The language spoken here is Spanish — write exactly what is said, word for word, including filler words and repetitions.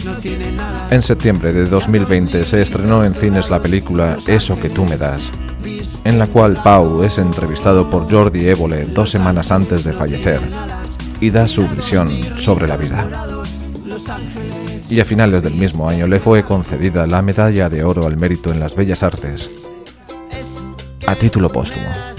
En septiembre de dos mil veinte se estrenó en cines la película Eso que tú me das, en la cual Pau es entrevistado por Jordi Évole dos semanas antes de fallecer y da su visión sobre la vida. Y a finales del mismo año le fue concedida la Medalla de Oro al Mérito en las Bellas Artes, a título póstumo.